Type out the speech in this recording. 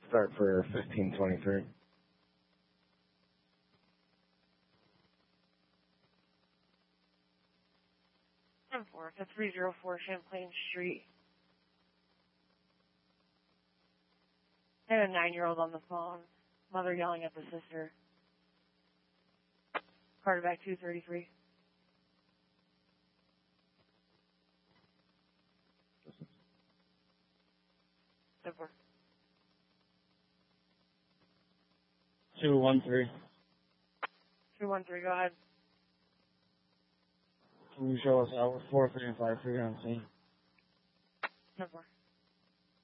start for 1523. It's 304 Champlain Street. I had a 9-year-old on the phone. Mother yelling at the sister. Quarterback 233. Super. 213. 213, go ahead. Can you show us hours 4, 3, and 5 3 on scene? Super.